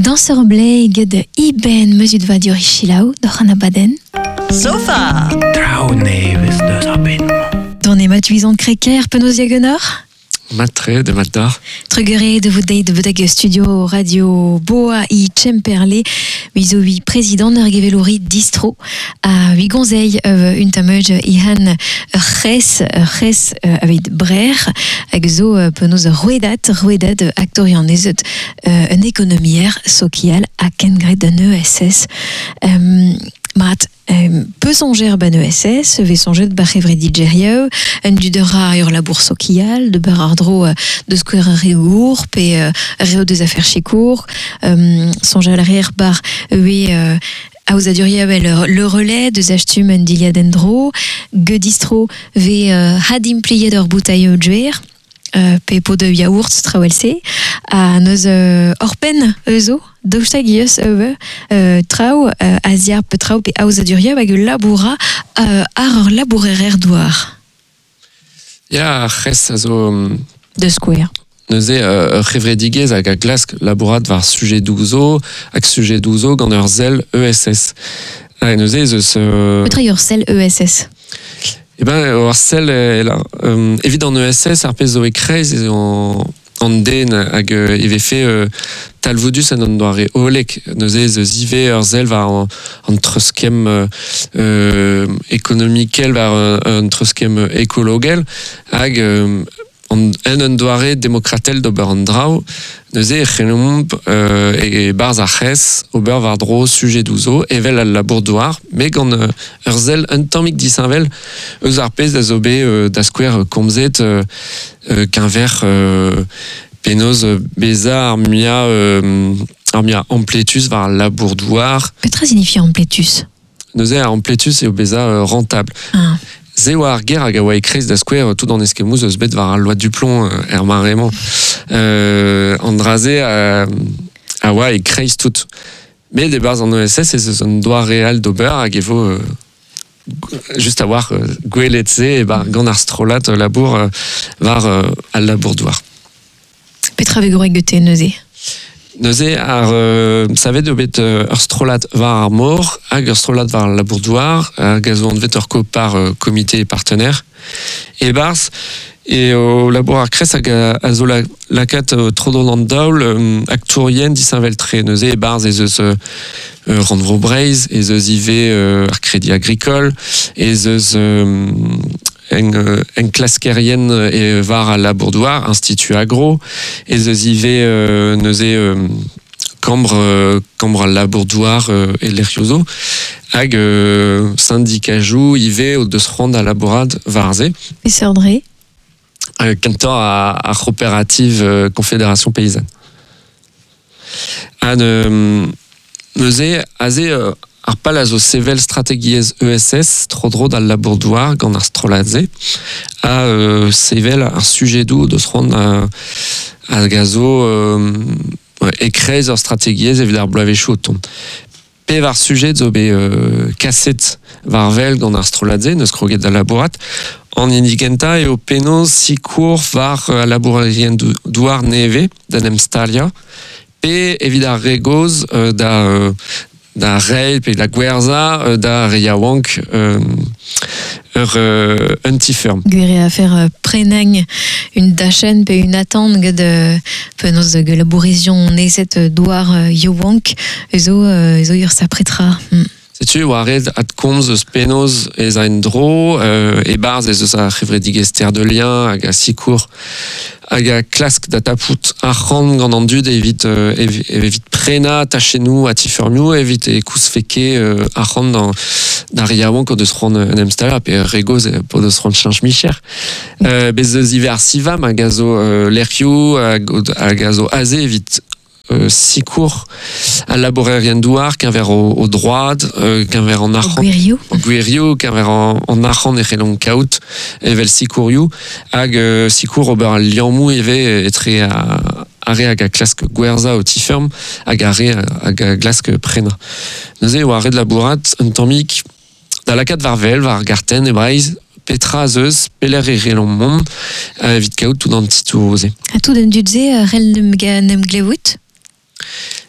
Danseur bleig de iben meuzut va dior ichilau, d'oc'h an abaden. Sofa! Trao nevez deus ar ben. Don e matuizant kreker penaos yagenor? Matre de Matar. Trugere de vod de bodeg studio radio boa I Tchemperle, wizo wi président ur gevelouri distro a wi gonzei un tameuj ihan res avet brer hag zo penaos rouedat aktorian ezet un ekonomier sokial a kengret d'un ESS. Mat peu songer ban ESS, ve songer de bachevre digerieu, un dudera ur labour sokial, de barardro de square reour, pe reo des affaires chikour, songer al rer bar a ouz adurievel le relais de zachtum un dilia dendro, gedistro ve hadim plied ur boutaille djuer, pe po de yaourt trawelse, a neus orpen ezo, daoustag trao aziar pe trao pe aouz aduriev hag laboura ar labourerer douar. Ya, res a zo... De square. Neuze revredigez hag a glask labourat var sujet douzo, hag sujet douzo gant ur zel ESS. Neuze eus... Petra ur sel ESS. Eh ben, ur sel evit an ESS ar pez zo e kreiz an den hag eve fe talvodus an doare olek. Neuze eus ive ur zel var an treuskem ekonomikel var an treuskem ekologel hag en doare demokratel d'ober an drao, neuze c'helomp e barz ar c'hez ober var dro sujet douzo, evel al labour douar, me gant ur zel un tammik disinvel eus ar pez da zo be da skouer komzet kenver penaos beza ar mia ampletus var labour douar. Petra signifie ampletus. Neuze ar ampletus eo beza rentable. Ah. Zeo ar ger hag a oa e kreiz da skouer tout an eskemouz eus bet var al loi du plomb er marrement. Andraze a oa e kreiz tout. Me de baz an ESS ez un doa real d'ober hag evo just a war gweletze e bar gant ar strolat labour var al labour douar. Petra ve gorek gete neuze. Neuze ar savet eo bet ur strolat var ar mor hag ur strolat var al labour douar hag a zo an vet ur kopar komite partenaire. E barz e o labour ar kres hag a zo lakat trodon an daoul aktourien disinvel tre. Neuze e barz ez eus randvro breiz, ez eus ive ar kredi agrikol, ez eus en klaskerien e var al labour douar, Institut Agro, ez eus ive neuze kambre al labour douar e leriozo, hag syndikajou ive o deus rand al labourad varze. E serdre? Kentor a coopérative Confédération Paysanne. Neuze aze ar pal a zo sevel strategiez ESS trodro dal labour douar gant ar stroladze a sevel ar sujet dou deus rand a gazo ekreiz ur strategiez evit ar bloavechou o tont. Pe var sujet zo be kaset var vel gant ar stroladze neus kroget da labourat an indigenta eo penaos sikour var a labourerien douar neve d'an emstalia pe evit ar regoz da reil pe la gwerza da reiaouank ur untifirm. Gwere a fer preneng un dachen pe un attente gant penaos de labourezion nezet douar yowank ezo ur sa pretra. Setu oa red ad komz eus penaos ez a en dro e barz ez eus a revredigez ter de lien hag a sikour hag a klask da tapout ar c'hant gant an dud evit prena tachenou a tifurmiou evit e kous feke ar c'hant da riaouank o deus rand un emstala pe regoz po deus rand chanj micher. Bez eus iver ar sivam hag a zo lerioù hag a zo aze evit sikour a labourerien douar kenver o droad, kenver an arc'hant. O gwerioù, kenver an arc'hant e c'hellon kaout, evel sikourioù, hag sikour ober al liammou eve etre are hag a klask gwerza o tifirm, hag are hag a glask prena. Neuze o are de labourat un tammik da lakat var vel, var garten e breiz, petra zeus, peler e relon mont, evit kaout tout an titou oze. A tout den dudze rel nem glevout?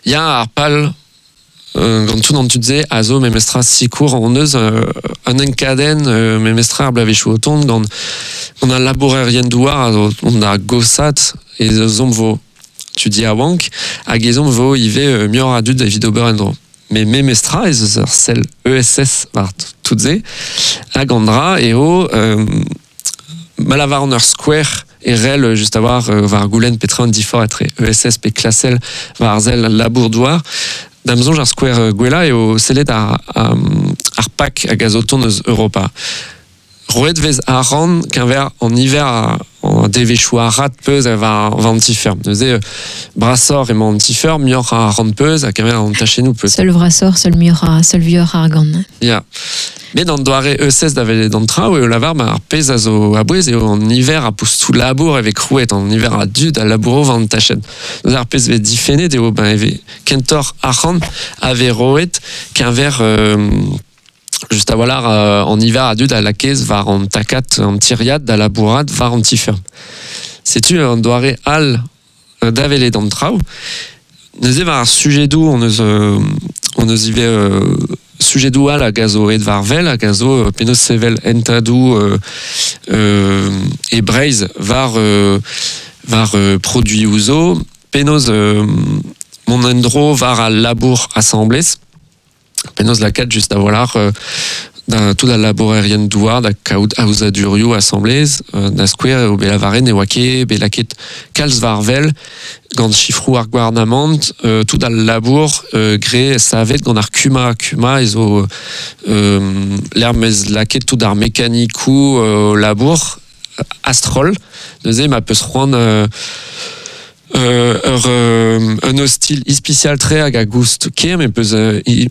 ya arpal gant tout tu disais azo memestra sikour en eus un encaden memestra ar blavechou auton gant on a labourerien douar on a gossat et zom vo tu dis a wank hag ezom vo ive mior adud David Oberendro mais memestra ez eus celle ESS var tutze hag andra eo Malavarner Square et rel juste avoir var goulen petra un diffor etre ESS pe klassel var zel labourdoir d'Amazon jar Square gwela et au selet ar pak a gazoton eus Europa. Roet vez a ran qu'un ver en hiver en devechou a rat peus a va antiferme. Neuze brassor et mon antiferme mior a ran peus a qu'un en taché nous peus. Seul brassor, seul mior, seul vior argan. Ya. Mais dans doare E16 d'avel d'entra ou au lavar ma pez a zo a bouez et en hiver a pousse tout labour avec rouet en hiver a dud a labouro van tachen. Nous ar pez ve difene de o ben eve kentor a ran ave roet qu'un ver juste à voilà en hiver à dud à la caisse var en tacat en tiriad da la bourrade var en tiferme. C'est-tu un doare al d'avele d'entrau nous var sujet d'où on nous y va sujet d'où al a gazo et varvel a gazo penos sevel entadou et braise var produit uso penos mon endro var à labour assemblés penos la 4 juste à voir tout la laborerien douar da kaout ausa durio assemblés da square au belavaren e wake belaket kalz varvel gant chifrou ar gwarnamant tout da labour gré savet gant ar kuma ezo l'hermez laket tout d'ar mécanikou labour astrol neuze ma peus roan un hostile spécial très hag a goust kem et peus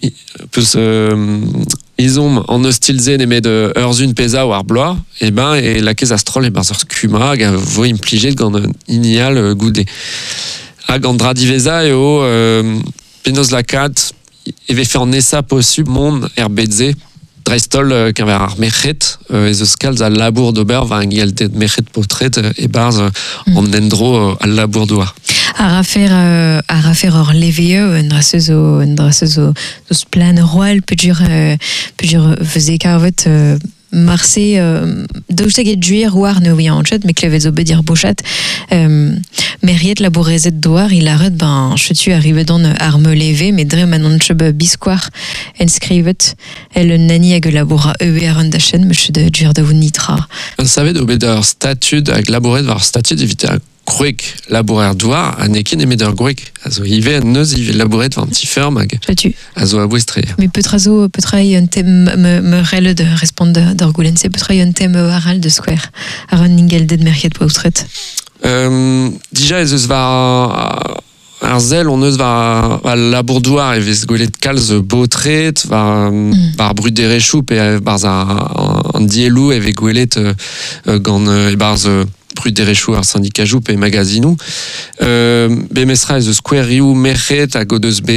izom en hostile zen emet de urzun peza ou ar bloa et ben et la caisse astrol et barzor kuma hag a vo impliget gant inial goudé hag an dra diveza et o penos lakat eve fait en essa possible mon herbedze dreistol qu'un ver ar mechet ez eus kalz a labour d'ober va un giel de mechet potret et barz en endro a labour doa. A rafer or leveo un drasezo plan roal pejur veze karvet Marseille daoustag et juir war ne oui en chat mais clevet zo bedir bochat meriet labourezet doar il arrête ben chetu arrive dans arme levé mais dre manon chebe bisquar inscrivet el nani hag laboura ER da chen monsieur de juir da nitra on savait de beder statut hag laboret var statut d'éviter Gwek labourer douar a nekin emeder gwek azo ive an neus ive labouret van tiferm hag azo a bouestre. Mais petra un thème me rel de répondre d'orgoulense petra un thème aral de square aran ningel de merchet poustret. Déjà ez eus va ar zel on eus va labourdouar e vez gwelet kalz botret var brut de rechou pe barz an dielou e ve gwelet gant e barz brut de rechou ar syndicajou pe magazinou bemestra ez eus kouerioù merchet hag o deus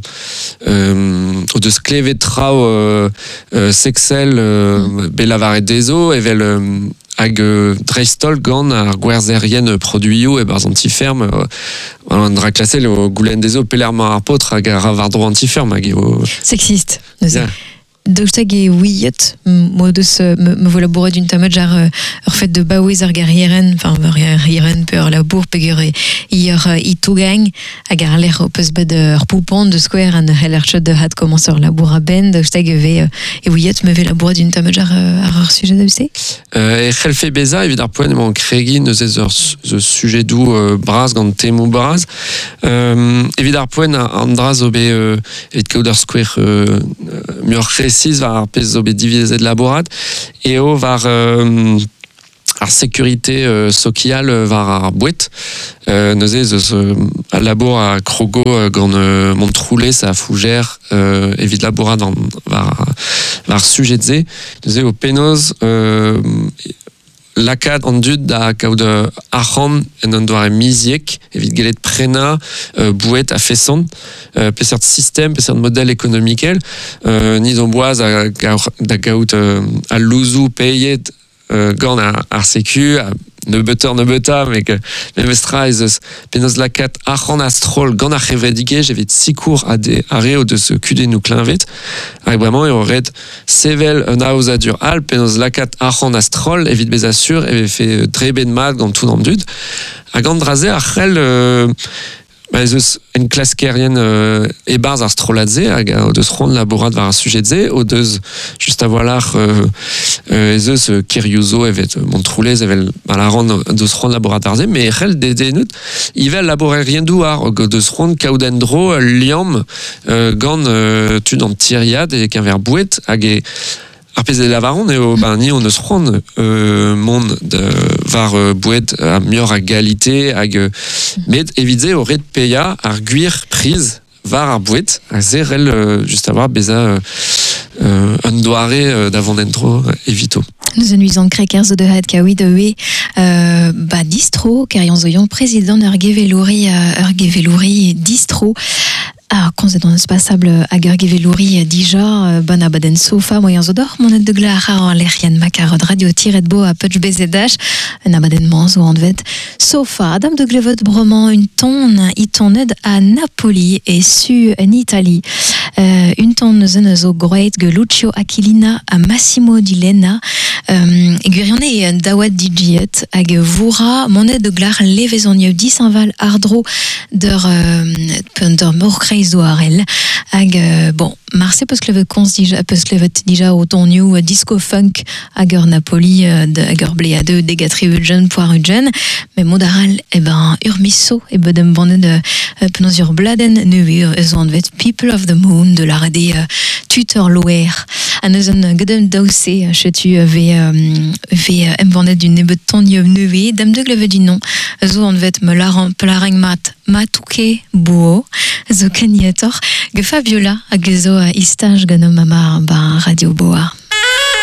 klevet trao sexel be lavaret dezo evel hag dreistol gant ar gwerzerien produioù e barz antiferme an dra klasel o goulenn dezo pelerma ar potre hag ar avardro antiferme hag eo sexiste daoustag e ouiet modus me vo labouret d'une tamad jar ur fet de baouez ar garrieren enfin garrieren pe ur labour pe ur itougang hag ar ler o peus bet ur poupon de square an hel ar chot de hat commence ur labour a ben daoustag e ouiet me ve labouret d'une tamad jar ar sujet daoustag e c'helfe beza evit ar poen emañ kregi neus ez ur sujet dou braz gant temou braz evit ar poen an draz o be evit kaout ur square mior précise var pez zo bet divizet de laborat et o var ar sécurité sociale var ar bouet neuze eus a labour a krogo gant Montroulez a Fougère evit laborat var sujet ze neuze o penoz lakad an dud da kaout arran en an doare miziek evit gelet prena bouet a fesan pesert système pesert modèle économiquel niz an boaz da kaout a louzou payet gant ar sécu Nebeta, mais que memestra ez penaos lakat arran astrol gant ar c'hevredigej evet sikour a reo de ce kude nou klinvet hag vraiment e oret sevel un aozadur al penaos lakat arran astrol evit bez assur evet fe dreben mat gant tout an dud hag an draze ar c'hel ez eus en klaskerien e-barzh ar stroladze hag o deus ron laborat war ar sujetze o deus just a voilar ez eus Kiriouzo evet Montroulez evel a ran deus ron laborat arze me e c'hell dedenut ivel laborerien douar o deus ron kaoudendro liam gant tud an tiriad e k'un ver bouet hag e ar pezh e lavaron eo ni on eus ron mont var bouet a mior a galite hag met evidze o red peia ar gwir priz var ar bouet hag zerel just a war beza un doare d'avant dentro evito. Nous anuizan krekers de had kaoui de we distro karian zoyon président ur gevelouri distro. Alors, quand c'est dans passable à Gergevelouri déjà bon abaden sofa moyen zodor monet de glara en l'erian macarod radio tiret bo à putch bezedash un abaden manzo en vet sofa adam de glevot broman une tonne itoned à Napoli et su en Italie une tonne zenezo great ge Lucio Aquilina à Massimo di Lena et gurione dawad digiet hag voura monet de glar levezonio di Saint-Val ardro der morcrei zoarel hag bon Marseille parce que le déjà au ton new disco funk hag Napoli de hag blé 2 dégatri jeune poire jeune mais modaral urmisso et bedem bande de penozur bladen neue zondvet people of the moon de la rade tutor loer anezon gedem dausé chetu ve bande du nebet ton neue dame de gleve du nom zondvet me la pelareng mat matouke buo zo kenyator ge Fabiola hag zo istage ganom ama